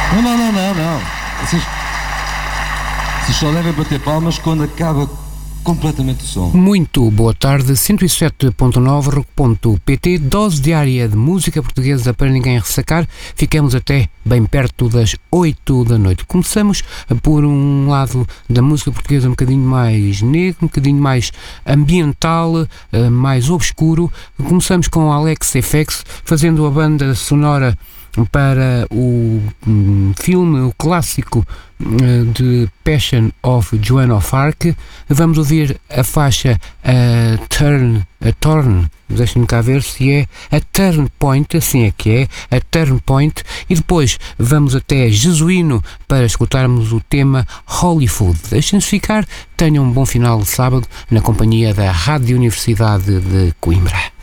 Não. Vocês só devem bater palmas quando acaba completamente o som. Muito boa tarde, 107.9.pt, dose diária de música portuguesa para ninguém ressacar. Ficamos até bem perto das 8 da noite. Começamos por um lado da música portuguesa um bocadinho mais negro, um bocadinho mais ambiental, mais obscuro. Começamos com Alex FX fazendo a banda sonora para o filme, o clássico de Passion of Joan of Arc. Vamos ouvir a faixa Turn, deixem-me cá ver se é a Turn Point, assim é que é, a Turn Point, e depois vamos até Jesuíno para escutarmos o tema Hollywood. Deixem-nos ficar, tenham um bom final de sábado na companhia da Rádio Universidade de Coimbra.